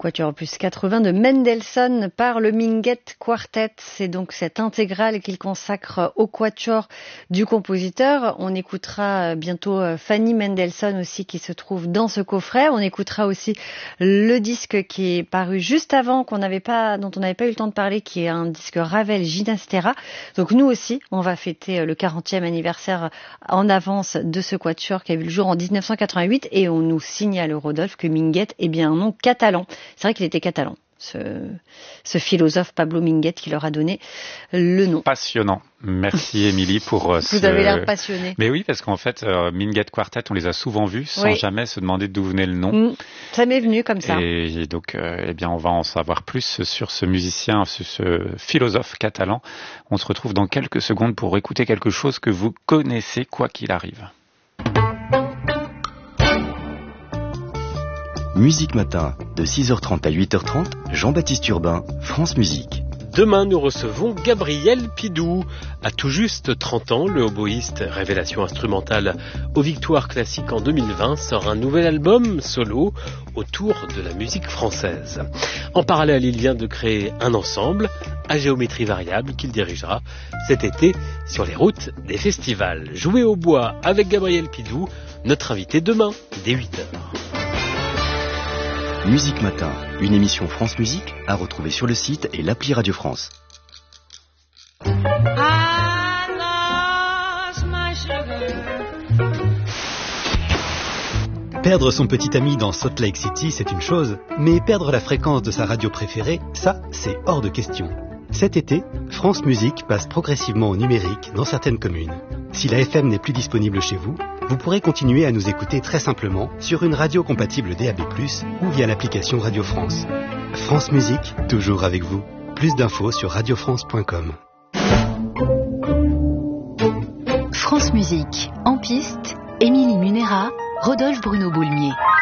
Quatuor opus 80 de Mendelssohn par le Minguet Quartet. C'est donc cette intégrale qu'il consacre au quatuor du compositeur. On écoutera bientôt Fanny Mendelssohn aussi qui se trouve dans ce coffret. On écoutera aussi le disque qui est paru juste avant, dont on n'avait pas eu le temps de parler, qui est un disque Ravel Ginastera. Donc nous aussi, on va fêter le 40e anniversaire en avance de ce quatuor qui a vu le jour en 1988, et on nous signale, Rodolphe, que Minguet est bien un nom catalan. C'est vrai qu'il était catalan, ce philosophe Pablo Minguet qui leur a donné le nom. Passionnant. Merci Émilie pour Vous avez l'air passionné. Mais oui, parce qu'en fait, Minguet Quartet, on les a souvent vus sans jamais se demander d'où venait le nom. Ça m'est venu comme ça. Et donc, on va en savoir plus sur ce musicien, ce philosophe catalan. On se retrouve dans quelques secondes pour écouter quelque chose que vous connaissez quoi qu'il arrive. Musique Matin, de 6h30 à 8h30, Jean-Baptiste Urbain, France Musique. Demain, nous recevons Gabriel Pidou. À tout juste 30 ans, le oboïste, révélation instrumentale aux Victoires classiques en 2020, sort un nouvel album solo autour de la musique française. En parallèle, il vient de créer un ensemble à géométrie variable qu'il dirigera cet été sur les routes des festivals. Jouer au bois avec Gabriel Pidou, notre invité demain, dès 8h. Musique Matin, une émission France Musique à retrouver sur le site et l'appli Radio France. Perdre son petit ami dans Salt Lake City, c'est une chose, mais perdre la fréquence de sa radio préférée, ça, c'est hors de question. Cet été, France Musique passe progressivement au numérique dans certaines communes. Si la FM n'est plus disponible chez vous, vous pourrez continuer à nous écouter très simplement sur une radio compatible DAB+, ou via l'application Radio France. France Musique, toujours avec vous. Plus d'infos sur radiofrance.com. France Musique, en piste, Émilie Munera, Rodolphe Bruno Boulmier.